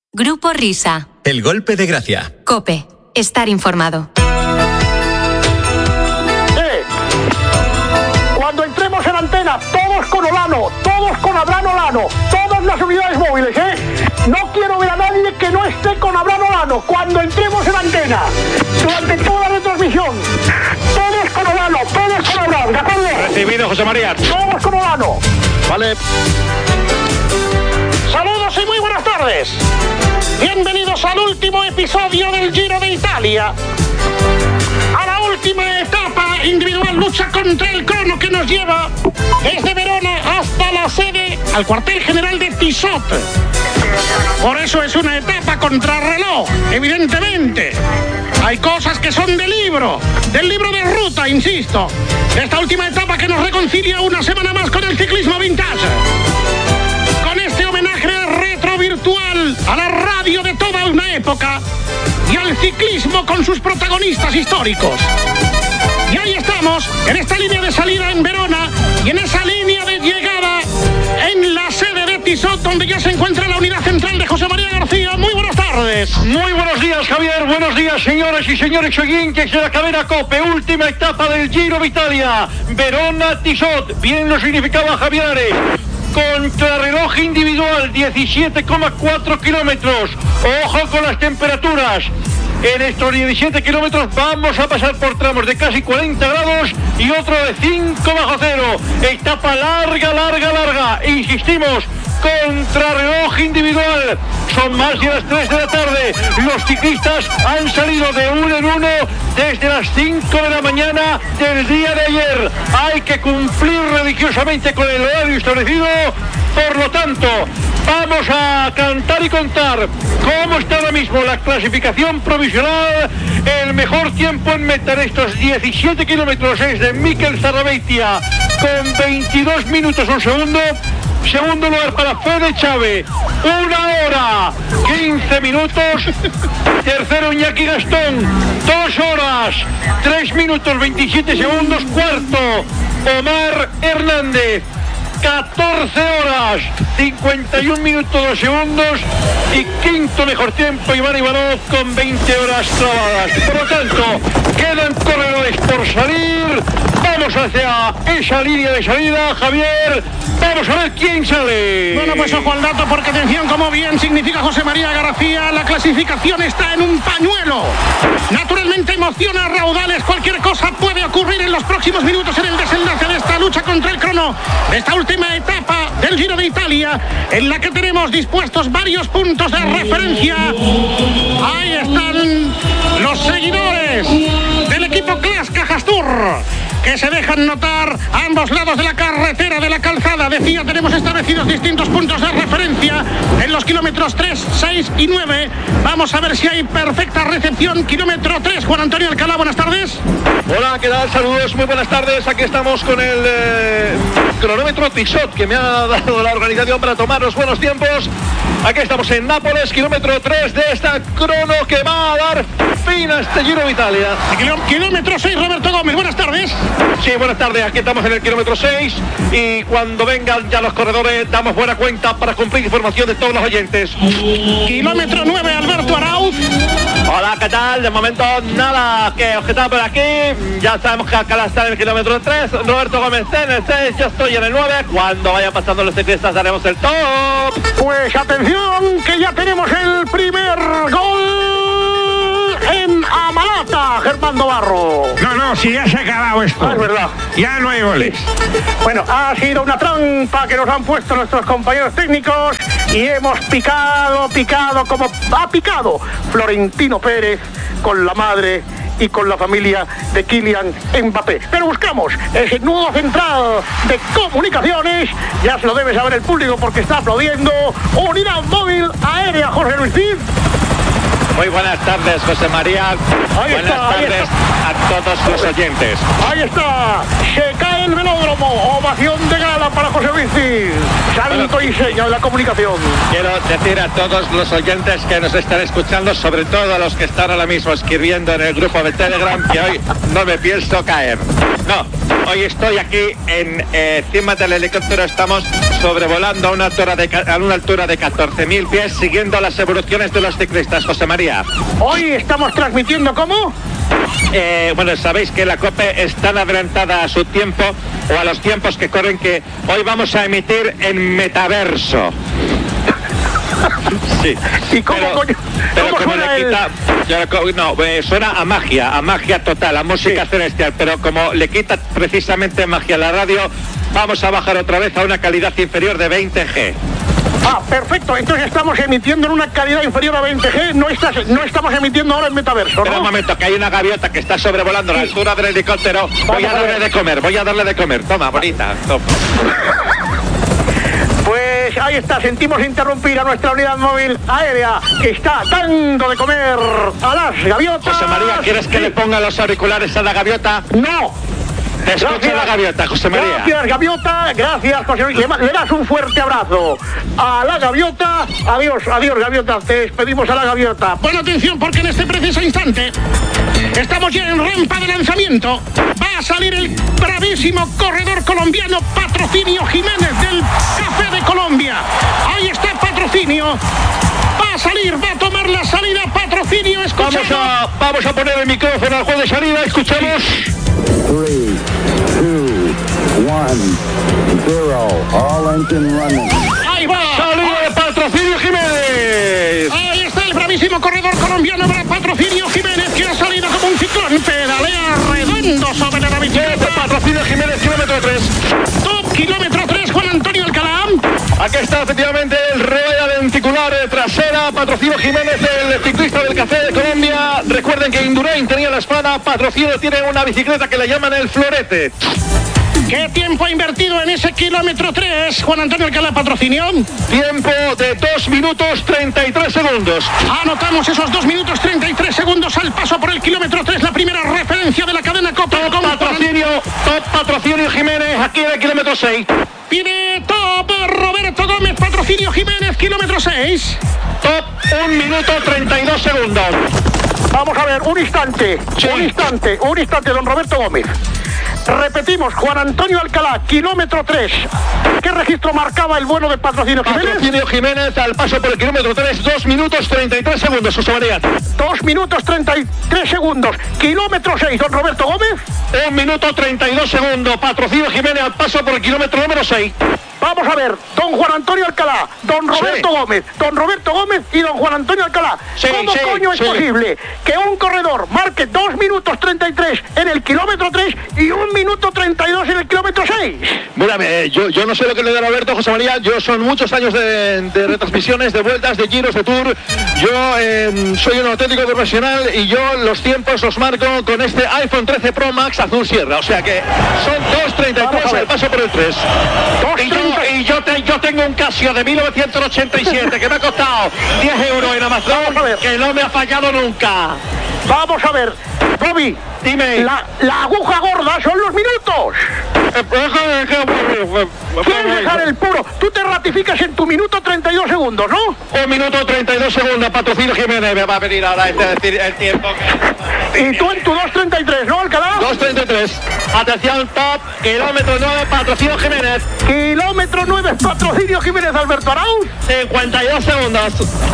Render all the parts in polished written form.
Grupo Risa. El golpe de gracia. COPE. Estar informado. Cuando entremos en antena, todos con Olano, todos con Abraham Olano, todas las unidades móviles, No quiero ver a nadie que no esté con Abraham Olano. Cuando entremos en antena, durante toda la retransmisión, todos con Olano, todos con Abraham, ¿de acuerdo? Recibido, José María. Todos con Olano. Vale. Saludos y muy buenas tardes. Bienvenidos al último episodio del Giro de Italia. A la última etapa individual, lucha contra el crono que nos lleva desde Verona hasta la sede, al cuartel general de Tissot. Por eso es una etapa contrarreloj, evidentemente. Hay cosas que son del libro de ruta, insisto. Esta última etapa que nos reconcilia una semana más con el ciclismo vintage. Con este homenaje retro virtual a la radio de toda una época y al ciclismo con sus protagonistas históricos. Y ahí estamos, en esta línea de salida en Verona y en esa línea de llegada en la sede de Tissot, donde ya se encuentra la unidad central de José María García. Muy buenas tardes. Muy buenos días, Javier. Buenos días, señoras y señores oyentes de la cadena COPE. Última etapa del Giro de Italia. Verona-Tissot. Bien lo significaba Javier Ares. Contrarreloj individual, 17,4 kilómetros. Ojo con las temperaturas. En estos 17 kilómetros vamos a pasar por tramos de casi 40 grados y otro de 5 bajo cero. Etapa larga. Insistimos, contrarreloj individual. Son más de las 3 de la tarde. Los ciclistas han salido de uno en uno desde las 5 de la mañana del día de ayer. Hay que cumplir religiosamente con el horario establecido. Por lo tanto, vamos a cantar y contar cómo está ahora mismo la clasificación provisional. El mejor tiempo en meta en estos 17 kilómetros es de Mikel Zarrabeitia con 22 minutos un segundo. Segundo lugar para Fede Chávez, 1 hora 15 minutos. Tercero Iñaki Gastón, 2 horas 3 minutos 27 segundos. Cuarto Omar Hernández, 14 horas 51 minutos 2 segundos. Y quinto mejor tiempo Iván Ivanov con 20 horas clavadas. Por lo tanto, quedan corredores por salir. Vamos hacia esa línea de salida, Javier. Vamos a ver quién sale. Bueno, pues ojo al dato, porque atención, como bien significa José María García, la clasificación está en un pañuelo. Naturalmente emociona a raudales. Cualquier cosa puede ocurrir en los próximos minutos en el desenlace de esta lucha contra el crono, de esta última etapa del Giro de Italia, en la que tenemos dispuestos varios puntos de referencia. Ahí están los seguidores del equipo Clas Cajastur, que se dejan notar a ambos lados de la carretera, de la calzada. Decía, tenemos establecidos distintos puntos de referencia en los kilómetros 3, 6 y 9. Vamos a ver si hay perfecta recepción. Kilómetro 3, Juan Antonio Alcalá, buenas tardes. Hola, ¿qué tal? Saludos, muy buenas tardes. Aquí estamos con el cronómetro Tissot, que me ha dado la organización para tomar los buenos tiempos. Aquí estamos en Nápoles, kilómetro 3 de esta crono que va a dar fin a este Giro de Italia. Kilómetro 6, Roberto Gómez, buenas tardes. Sí, buenas tardes, aquí estamos en el kilómetro 6 y cuando vengan ya los corredores damos buena cuenta para cumplir información de todos los oyentes. Kilómetro 9, Alberto Arauz. Hola, ¿qué tal? De momento nada que objetar por aquí. Ya sabemos que acá está en el kilómetro 3. Roberto Gómez en el 6, yo estoy en el 9. Cuando vayan pasando los ciclistas haremos el top. Pues atención, que ya tenemos el primer gol en Amalata, Germán Barro. No, si ya se ha acabado esto. Es verdad. Ya no hay goles. Bueno, ha sido una trampa que nos han puesto nuestros compañeros técnicos y hemos picado como ha picado Florentino Pérez con la madre y con la familia de Kylian Mbappé. Pero buscamos ese nudo central de comunicaciones. Ya se lo debe saber el público porque está aplaudiendo. Unidad móvil aérea, Jorge Luis Cid. Muy buenas tardes, José María. Buenas tardes a todos los oyentes. Ahí está. Se cae el velódromo. Ovación de gala para José Vicente, santo y seña de la comunicación. Quiero decir a todos los oyentes que nos están escuchando, sobre todo a los que están ahora mismo escribiendo en el grupo de Telegram, que hoy no me pienso caer. No, hoy estoy aquí encima del helicóptero, estamos sobrevolando a una altura de 14.000 pies, siguiendo las evoluciones de los ciclistas. José María. Hoy estamos transmitiendo ¿cómo? Bueno, sabéis que la COPE es tan adelantada a su tiempo, o a los tiempos que corren, que hoy vamos a emitir en metaverso. Sí. ¿Y cómo suena a magia total, a música celestial, pero como le quita precisamente magia a la radio, vamos a bajar otra vez a una calidad inferior de 20G. Ah, perfecto, entonces estamos emitiendo en una calidad inferior a 20G, no estamos emitiendo ahora en metaverso, ¿no? Pero un momento, que hay una gaviota que está sobrevolando la altura del helicóptero. Voy a darle de comer. Toma, bonita. Toma. Pues ahí está, sentimos interrumpir a nuestra unidad móvil aérea que está dando de comer a las gaviotas. José María, ¿quieres que le ponga los auriculares a la gaviota? No. Te escucha la gaviota, José María. Gracias, gaviota. Gracias, José María. Le das un fuerte abrazo a la gaviota. Adiós, gaviota. Te despedimos a la gaviota. Pon atención porque en este preciso instante estamos ya en rampa de lanzamiento. Va a salir el bravísimo corredor colombiano Patrocinio Jiménez del Café de Colombia. Ahí está Patrocinio. Va a salir, va a tomar la salida Patrocinio. Escuchamos. Vamos a poner el micrófono al juez de salida. Escuchamos. 3, 2, 1, 0. All engine running. Ahí va. Salida de Patrocinio Jiménez. Ahí está el bravísimo corredor colombiano para Patrocinio Jiménez, que ha salido como un ciclón. Pedalea redondo sobre la bicicleta. Patrocinio Jiménez, kilómetro 3. Top kilómetro 3, Juan Antonio Alcalá. Aquí está efectivamente el rueda lenticular trasera. Patrocinio Jiménez, el ciclista del Café de Colombia. Recuerden que Indurain tenía la espada. Patrocinio tiene una bicicleta que le llaman el Florete. ¿Qué tiempo ha invertido en ese kilómetro 3, Juan Antonio Alcalá, Patrocinio? Tiempo de 2 minutos 33 segundos. Anotamos esos 2 minutos 33 segundos al paso por el kilómetro 3, la primera referencia de la cadena COPE. Top Patrocinio Jiménez, aquí en el kilómetro 6. Pide top Roberto Gómez, Patrocinio Jiménez, kilómetro 6. Top 1 minuto 32 segundos. Vamos a ver, un instante, don Roberto Gómez. Repetimos, Juan Antonio Alcalá, kilómetro 3. ¿Qué registro marcaba el bueno de Patrocinio Jiménez? Patrocinio Jiménez al paso por el kilómetro 3, 2 minutos 33 segundos, José María. 2 minutos 33 segundos. Kilómetro 6, don Roberto Gómez. 1 minuto 32 segundos. Patrocinio Jiménez al paso por el kilómetro número 6. Vamos a ver, don Juan Antonio Alcalá, don Roberto Gómez y don Juan Antonio Alcalá. ¿Cómo coño es posible que un corredor marque 2 minutos 33 en el kilómetro 3 y 1 minuto 32 en el kilómetro 6? Mírame, yo no sé lo que le da Roberto, José María. Yo son muchos años de retransmisiones, de vueltas, de giros, de tour. Yo soy un auténtico profesional y yo los tiempos los marco con este iPhone 13 Pro Max azul sierra. O sea que son 2.33 al paso por el 3. Y yo tengo un Casio de 1987 que me ha costado 10 euros en Amazon, que no me ha fallado nunca. Vamos a ver, Bobby, dime. La aguja gorda son los minutos. ¿Quieres dejar el puro? Tú te ratificas en tu minuto 32 segundos, ¿no? 1 minuto 32 segundos, Patrocinio Jiménez. Me va a venir ahora decir el tiempo. Y tú en tu 2.33, ¿no, Alcalá? 2.33. Atención, top, kilómetro 9, Patrocinio Jiménez. Kilómetro 9, Patrocinio Jiménez, Alberto Arauz. 52 segundos.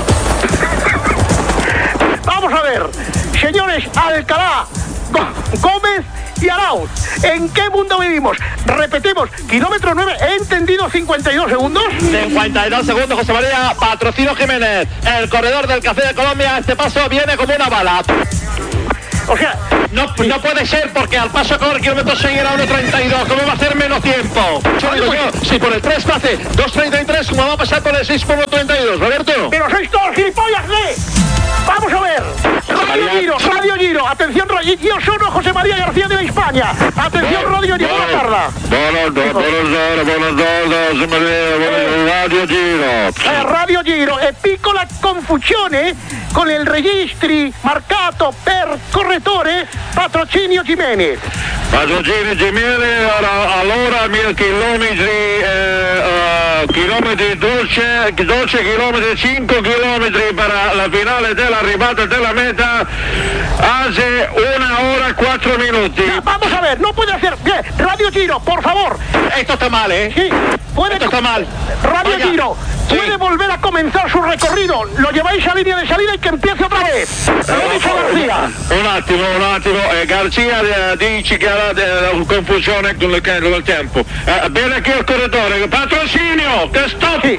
Vamos a ver, señores Alcalá, Gómez y Arauz, ¿en qué mundo vivimos? Repetimos, kilómetro 9, ¿he entendido 52 segundos? 52 segundos, José María. Patrocinio Jiménez, el corredor del Café de Colombia. Este paso viene como una bala. O sea, no puede ser, porque al paso con el kilómetro 6 era 1.32. ¿Cómo va a hacer menos tiempo? Si por el 3 hace 2.33, ¿cómo va a pasar por el 6 por 1.32, Roberto? Pero sois todos gilipollas, ¿eh? Vamos a ver. Radio Giro, atención, yo soy José María García de España. Atención, Radio Giro, buona tarda. Radio Giro. Radio Giro, piccola confusione con il registri marcato per correttore Patrocinio Jiménez. Patrocinio Jiménez, allora 1000 chilometri 12 chilometri, 5 chilometri per la finale dell'arrivata della meta, hace 1 hora 4 minuti. Vamos a ver, no puede hacer. Bien, Radio Giro, por favor. Esto está mal, ¿eh? Sí, puede. Esto está mal. Radio Oiga, Giro, puede sí. volver a comenzar su recorrido. Lo lleváis a línea de salida y que empiece otra vez. Lo ha dicho García. Un attimo, Garcia dice che ha confusione con il tempo. Bene qui il corridore, Patrocinio, che stop, Sì.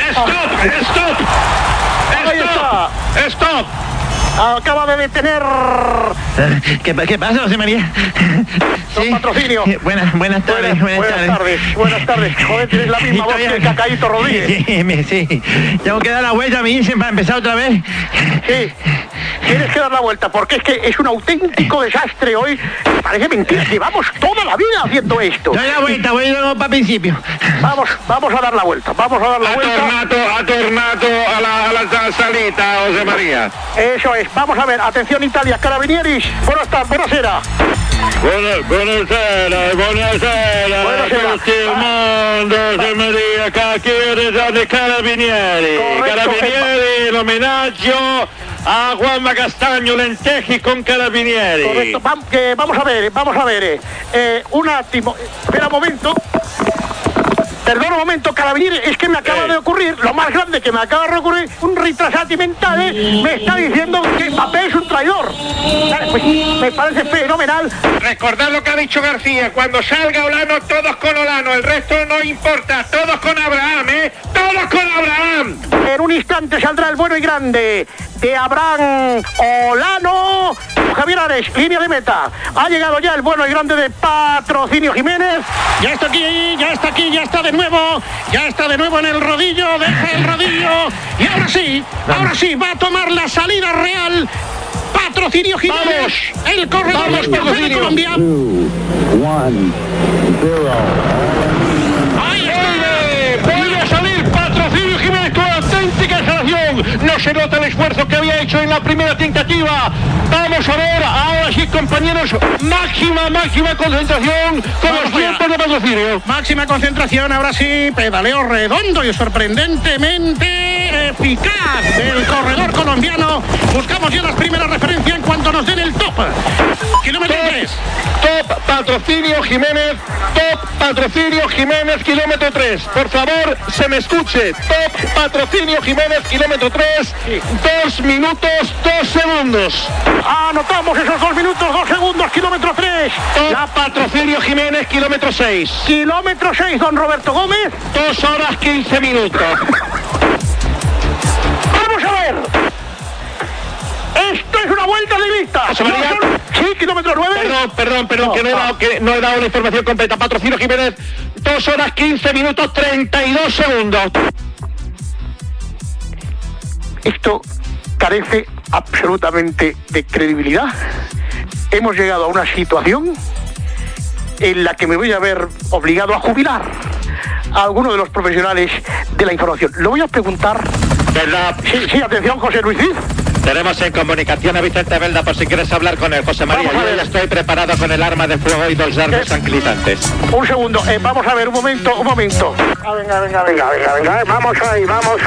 stop. Acaba de detener ¿Qué pasa, José María? Don Patrocinio. Buenas tardes. Buenas tardes. Joder, tienes la misma voz que el Cacaíto Rodríguez. Sí. Tengo que dar la vuelta, me dicen, para empezar otra vez. Sí. Tienes que dar la vuelta, porque es que es un auténtico desastre hoy. Parece mentira, llevamos toda la vida haciendo esto. Doy la vuelta, voy de nuevo para principio. Vamos a dar la vuelta, Ha tornato alla salita, José María. Eso es, vamos a ver, atención Italia, Carabinieris, buonasera. Buonasera a tutto il mondo, José María, cacchiere dei Carabinieri. Corretto, Carabinieri, l'omenaggio a Juanma Castagno, lenteji con Carabinieri. Correcto, vamos a ver, un attimo, espera un momento. Perdona un momento, Carabinieri, es que me acaba de ocurrir, lo más grande que me acaba de ocurrir, un retrasati mentale me está diciendo que Mbappé es un traidor. Pues, me parece fenomenal. Recordad lo que ha dicho García, cuando salga Olano, todos con Olano, el resto no importa, todos con Abraham, todos con Abraham. En un instante saldrá el bueno y grande de Abraham Olano. Javier Ares, línea de meta. Ha llegado ya el bueno y grande de Patrocinio Jiménez. Ya está de nuevo en el rodillo, deja el rodillo. Y ahora sí, va a tomar la salida real. Patrocinio Jiménez, el corredor de Colombia. 2, 1, 0. Ahí está. Vuelve a salir Patrocinio Jiménez con auténtica exhalación. No se nota el esfuerzo que había hecho en la primera tentativa. Vamos a ver, ahora sí, compañeros, máxima concentración con los tiempos de Patrocinio. Máxima concentración, ahora sí, pedaleo redondo y sorprendentemente eficaz del corredor colombiano. Buscamos ya las primeras referencias en cuanto nos den el top. Kilómetro 3. Top Patrocinio Jiménez, kilómetro 3. Por favor, se me escuche. Top Patrocinio Jiménez, kilómetro 3. 2 minutos, 2 segundos. Anotamos esos 2 minutos, 2 segundos, kilómetro 3. Top Patrocinio Jiménez, kilómetro 6. Kilómetro 6, don Roberto Gómez. 2 horas 15 minutos. Vamos a ver. Esto es una vuelta de vista. José María. Sí, kilómetro 9. Perdón, que no he dado la información completa. Patrocinio Jiménez, 2 horas 15 minutos 32 segundos. Esto carece absolutamente de credibilidad. Hemos llegado a una situación en la que me voy a ver obligado a jubilar a alguno de los profesionales de la información. Lo voy a preguntar. ¿Verdad? Sí, atención, José Luis Cid. Tenemos en comunicación a Vicente Belda por si quieres hablar con él, José María. Vamos a Yo ver. ya estoy preparado con el arma de fuego y 2 dardos tranquilizantes. Un segundo, vamos a ver, un momento. Venga. Vamos ahí. Vamos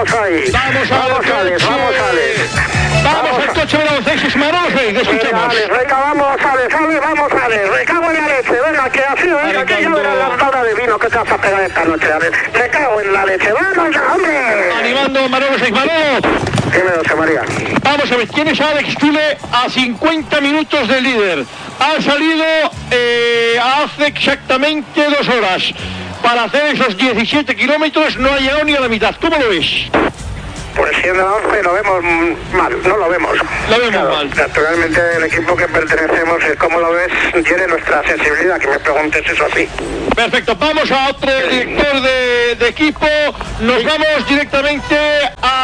al coche de los 6 Marolos, escuchemos. Venga, vamos a ver. Recago en la leche, venga, que así, venga, que ya verás la tabla de vino que te vas a pegar esta noche, a ver. Recago en la leche, vamos, hombre. Animando Manolo Seismanov. Dime, José María. Vamos a ver, ¿quién es Alex Tule a 50 minutos del líder? Ha salido hace exactamente 2 horas. Para hacer esos 17 kilómetros no ha llegado ni a la mitad. ¿Cómo lo ves? Pues siendo 11 lo vemos mal, no lo vemos. Lo vemos mal. Naturalmente el equipo que pertenecemos, ¿cómo lo ves? Tiene nuestra sensibilidad, que me preguntes eso así. Perfecto, vamos a otro director de equipo. Nos vamos directamente a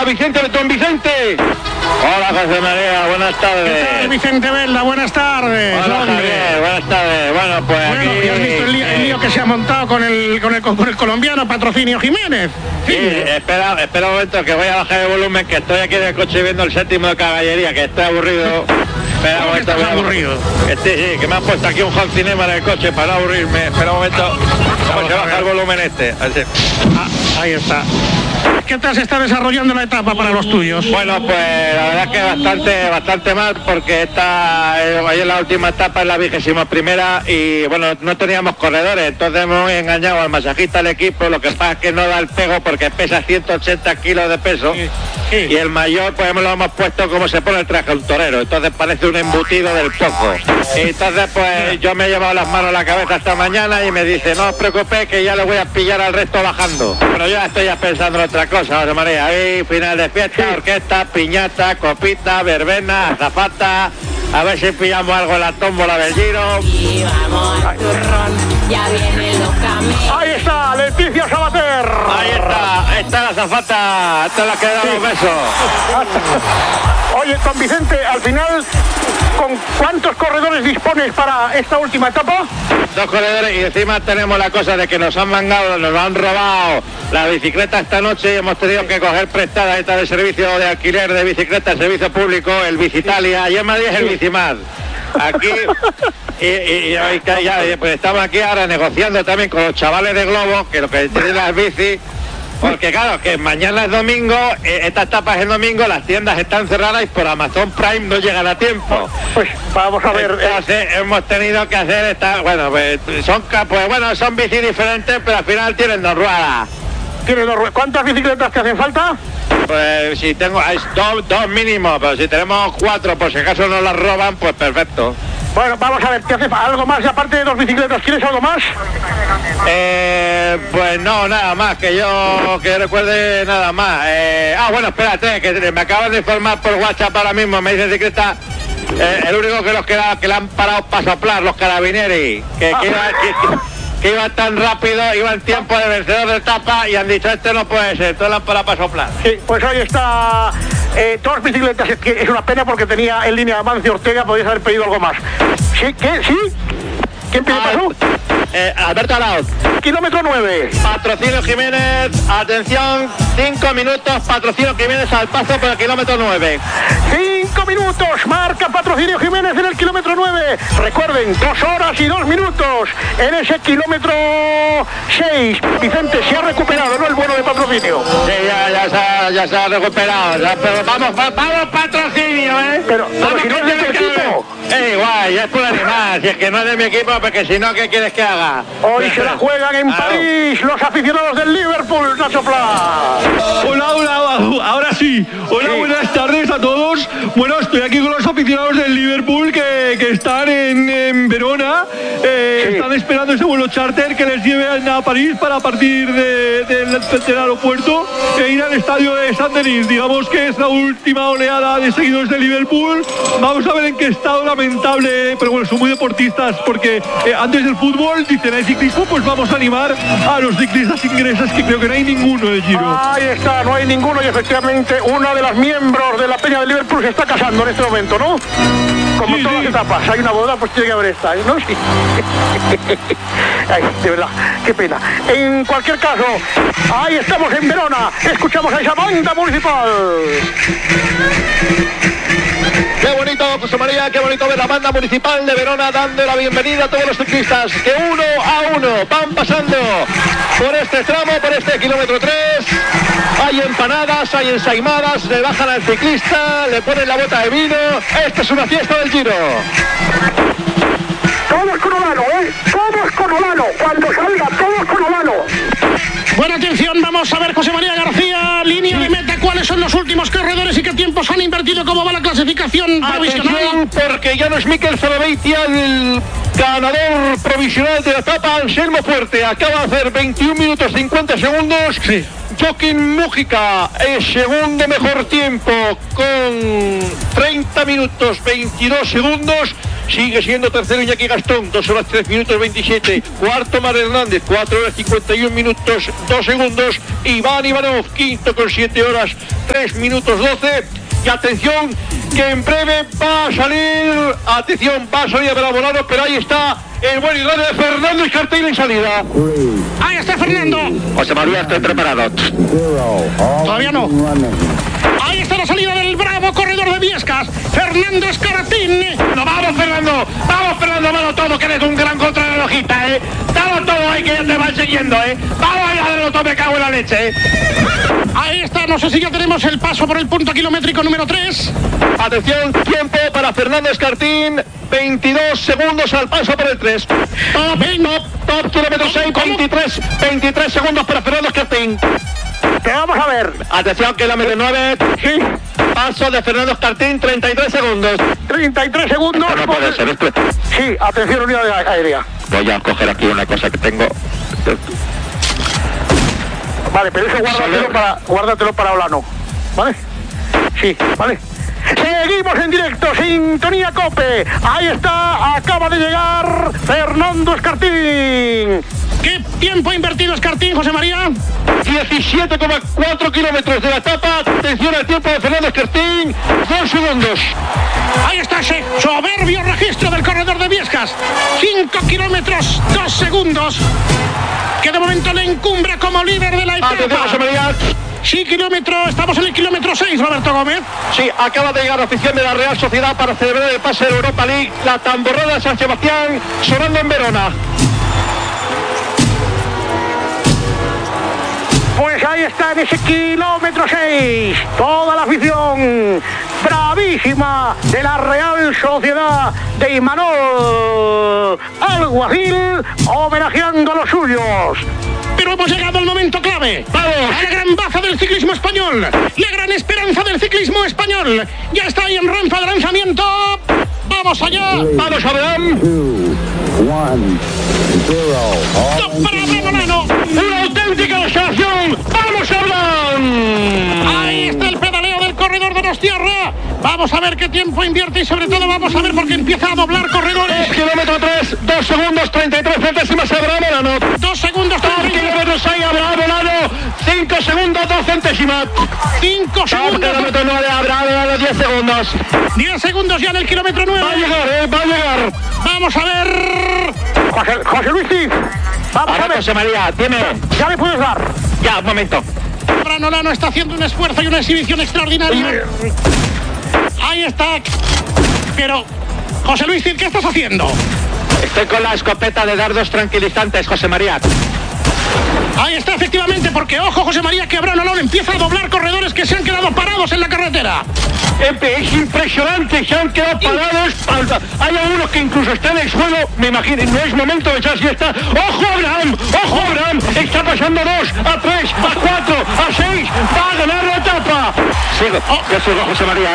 a Vicente Betón. Vicente. Hola, José María, buenas tardes. ¿Qué tal, Vicente Velda? Buenas tardes. Hola, Javier, buenas tardes. Bueno, pues Bueno, aquí... ¿ya has visto el lío que se ha montado con el colombiano Patrocinio Jiménez? Sí, espera un momento que voy a bajar el volumen, que estoy aquí en el coche viendo el séptimo de caballería, que estoy aburrido. Espera un momento, ¿Estás aburrido? Sí, que me han puesto aquí un home cinema en el coche para no aburrirme. Espera un momento. ¿Cómo se baja el volumen este? Así. Ahí está. ¿Qué tal se está desarrollando la etapa para los tuyos? Bueno, pues la verdad es que bastante mal, porque hoy en la última etapa, es la 21ª, y bueno, no teníamos corredores, entonces hemos engañado al masajista del equipo. Lo que pasa es que no da el pego porque pesa 180 kilos de peso, sí. Y el mayor pues lo hemos puesto como se pone el traje a un torero, entonces parece un embutido del poco. Y entonces pues yo me he llevado las manos a la cabeza esta mañana y me dice, no os preocupéis que ya le voy a pillar al resto bajando. Pero yo ya estoy pensando en otra cosa, José María. Ahí, final de fiesta, orquesta, piñata, copita, verbena, azafata. A ver si pillamos algo en la tómbola del Giro. Y vamos al turrón, ya vienen los camellos. Ahí está, Leticia Sabater. Ahí está la azafata. Esta es la que da los besos. Oye, don Vicente, al final, ¿con cuántos corredores dispones para esta última etapa? 2 corredores, y encima tenemos la cosa de que nos han mangado, nos han robado la bicicleta esta noche y hemos tenido que coger prestada esta de servicio de alquiler de bicicleta, el servicio público, el Bicitalia, y en Madrid es el Bicimad. Aquí, pues estamos aquí ahora negociando también con los chavales de Globo, que lo que tienen las bicis. Porque claro, que mañana es domingo, esta etapa es el domingo, las tiendas están cerradas y por Amazon Prime no llegan a tiempo. Pues vamos a ver. Entonces, hemos tenido que hacer esta, bueno, pues son bicis diferentes, pero al final tienen 2 ruedas. ¿Cuántas bicicletas te hacen falta? Pues si tengo, hay dos mínimo, pero si tenemos 4, por si acaso nos las roban, pues perfecto. Bueno, vamos a ver, ¿te hace algo más? Y aparte de 2 bicicletas, ¿quieres algo más? Pues no, nada más, que yo que recuerde nada más. Bueno, espérate, que me acaban de informar por WhatsApp ahora mismo, me dicen que está el único que le han parado para soplar, los carabineros, que iba tan rápido, iba en tiempo de vencedor de etapa y han dicho, este no puede ser, todo lo han parado para soplar. Sí, pues ahí está, 2 bicicletas, es una pena porque tenía en línea Amancio Ortega, podías haber pedido algo más. ¿Sí? ¿Qué? ¿Sí? ¿Quién pide paso? Alberto Arauz. Kilómetro 9. Patrocinio Jiménez, atención, 5 minutos, Patrocinio Jiménez al paso por el kilómetro 9. 5 minutos, marca Patrocinio Jiménez en el kilómetro 9. Recuerden, 2 horas y 2 minutos en ese kilómetro 6. Vicente, se ha recuperado, ¿no? El bueno de Patrocinio. Sí, ya se ha recuperado. Pero vamos Patrocinio, ¿eh? Pero si no es de tu equipo. Igual, ya es por animal. Si es que no es de mi equipo, porque si no, ¿qué quieres que haga? Hoy se la juegan en París los aficionados del Liverpool, Nacho Pla. Hola, ahora sí. Hola, sí. Buenas tardes a todos. Bueno, estoy aquí con los aficionados del Liverpool que están en Verona. Sí. Están esperando ese vuelo charter que les lleve a París para partir del aeropuerto e ir al estadio de Saint-Denis. Digamos que es la última oleada de seguidores del Liverpool. Vamos a ver en qué estado lamentable, pero bueno, son muy deportistas porque antes del fútbol, dicen, hay ciclismo, pues vamos a animar a los ciclistas ingleses, que creo que no hay ninguno del Giro. Ahí está, no hay ninguno, y efectivamente una de las miembros de la Peña de Liverpool se está casando en este momento, ¿no? Como sí, todas las etapas, hay una boda, pues tiene que haber esta, ¿no? Sí. Ay, de verdad, qué pena. En cualquier caso, ahí estamos en Verona, escuchamos a esa banda municipal. Qué bonito, José María, qué bonito ver la banda municipal de Verona dando la bienvenida a todos los ciclistas que uno a uno van pasando por este tramo, por este kilómetro 3. Hay empanadas, hay ensaimadas, le bajan al ciclista, le ponen la bota de vino. Esta es una fiesta del Giro. Todos con Olano, todos con Olano, cuando salga, todos con Olano. Buena atención, vamos a ver José María García, línea de meta, cuáles son los últimos corredores y qué tiempos han invertido, cómo va la clasificación provisional. Porque ya no es Mikel Zoloreitia, el ganador provisional de la etapa, Anselmo Fuerte. Acaba de hacer 21 minutos 50 segundos. Sí. Joaquín Mújica es segundo mejor tiempo con 30 minutos 22 segundos. Sigue siendo tercero Iñaki Gastón, 2 horas 3 minutos 27. Cuarto Mar Hernández, 4 horas 51 minutos 2 segundos. Iván Ivanov, quinto con 7 horas 3 minutos 12. Y atención, que en breve va a salir, a Bravo, pero ahí está el buen y grande Fernando Escartín en salida. Ahí está Fernando. José María, estoy preparado. Todavía no. Ahí está la salida del bravo corredor de Viescas, Fernando Escartín. No, vamos Fernando, dalo todo, que eres un gran contrarrelojista, dalo todo ahí, que ya te van siguiendo, vamos a darlo todo, me cago en la leche, Ahí está, no sé si ya tenemos el paso por el punto kilométrico número 3. Atención, tiempo para Fernando Escartín, 22 segundos al paso por el 3. Top kilómetro 6, 23 segundos para Fernando Escartín. Te vamos a ver. Atención, kilómetro 9. Sí. Paso de Fernando Escartín, 33 segundos. 33 segundos. Esto no puede ser, esto. Sí, atención, unidad aérea. Voy a coger aquí una cosa que tengo. Vale, pero eso guárdatelo para Olano. ¿Vale? Sí, vale. Seguimos en directo, sintonía COPE. Ahí está, acaba de llegar Fernando Escartín. ¿Qué tiempo ha invertido Escartín, José María? 17,4 kilómetros de la etapa. Atención al tiempo de Fernando Escartín, 2 segundos. Ahí está ese soberbio registro del corredor de Viescas. 5 kilómetros, 2 segundos. Que de momento le encumbra como líder de la etapa. Atención, José María. Sí, estamos en el kilómetro 6, Roberto Gómez. Sí, acaba de llegar la oficial de la Real Sociedad para celebrar el pase de Europa League, la tamborrada de San Sebastián, sonando en Verona. Pues ahí está en ese kilómetro 6, toda la afición bravísima de la Real Sociedad de Imanol Alguacil, homenajeando a los suyos. Pero hemos llegado al momento clave. ¡Vamos! A la gran baza del ciclismo español, la gran esperanza del ciclismo español. Ya está ahí en rampa de lanzamiento. ¡Vamos allá! ¡Vamos, Abraham! 2, 1, 0. ¡Top para Abraham Olano! ¡Una auténtica demostración! ¡Vamos, Abraham! Ahí está el pedaleo del corredor Donostierra. Vamos a ver qué tiempo invierte y sobre todo vamos a ver por qué empieza a doblar corredores. Kilómetro 3, 2 segundos 33 centésimas Abraham Olano. 2 segundos 33. Kilómetro 6 Abraham Olano, 5 segundos 2 centésimas. 5 segundos. Kilómetro 9 Abraham Olano, 10 segundos. 10 segundos ya en el kilómetro 9. Va a llegar. Vamos a ver. José Luis Cid. Vamos a ver. José María, dime. Ya le puedes dar. Ya, un momento. Abraham Olano está haciendo un esfuerzo y una exhibición extraordinaria. Ahí está. Pero, José Luis Cid, ¿qué estás haciendo? Estoy con la escopeta de dardos tranquilizantes, José María. Ahí está, efectivamente, porque ojo, José María, que Abraham Olano empieza a doblar corredores que se han quedado parados en la carretera. Es impresionante, se han quedado parados. Hay algunos que incluso están en el suelo. Me imagino, no es momento de echar siesta. ¡Ojo, Abraham! ¡Ojo, Abraham! Está pasando a 2, a 3, a 4, a 6. ¡Va a ganar la etapa! Sigo, yo sigo, José María,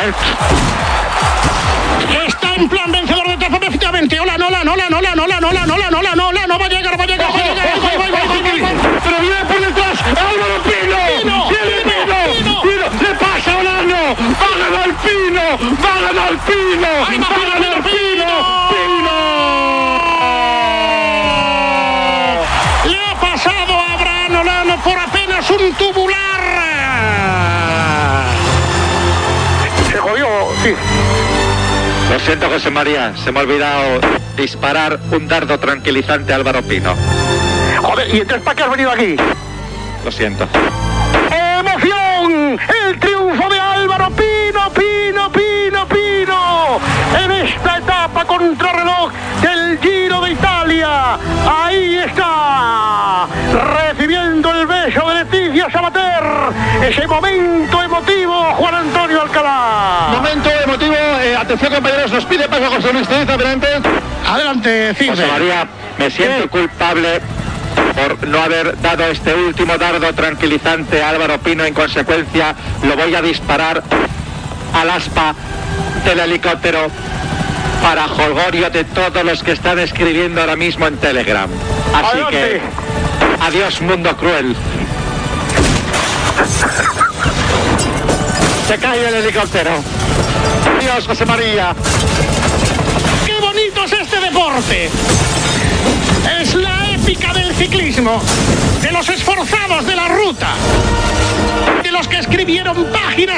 Está en plan vencedor de etapa, efectivamente. Olano, va a llegar. Pero viene por detrás, Álvaro Pino. Pino, le pasa a Olano. Va a ganar Pino. Le ha pasado a Abraham Olano por apenas un tubular. Se jodió, sí. Lo siento, José María, se me ha olvidado disparar un dardo tranquilizante a Álvaro Pino. Joder, ¿y entonces para qué has venido aquí? Lo siento. ¡Emoción! ¡El triunfo de Álvaro Pino! En esta etapa contrarreloj del Giro de Italia. Ahí está, recibiendo el beso de Leticia Sabater. Ese momento emotivo, Juan Antonio Alcalá. Momento emotivo. Atención, compañeros, nos pide paso José Luis Cid. Adelante, Cid. José María, me siento culpable por no haber dado este último dardo tranquilizante a Álvaro Pino. En consecuencia, lo voy a disparar al aspa del helicóptero para jolgorio de todos los que están escribiendo ahora mismo en Telegram. Así que, adiós mundo cruel. Se cae el helicóptero. Adiós, José María. ¡Qué bonito es este deporte! Es la épica del ciclismo, de los esforzados de la ruta, de los que escribieron páginas